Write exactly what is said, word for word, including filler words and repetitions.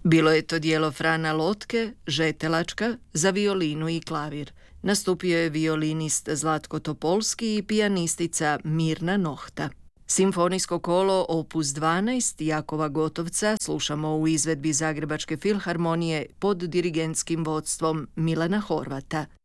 Bilo je to dijelo Frana Lotke, Žetelačka, za violinu i klavir. Nastupio je violinist Zlatko Topolski i pijanistica Mirna Nohta. Simfonijsko kolo opus dvanaest Jakova Gotovca slušamo u izvedbi Zagrebačke filharmonije pod dirigentskim vodstvom Milana Horvata.